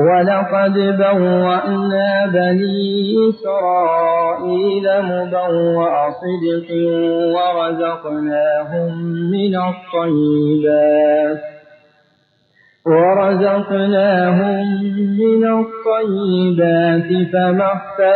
ولقد بوأنا بني إسرائيل مبوأ صدق ورزقناهم من الطيبات فما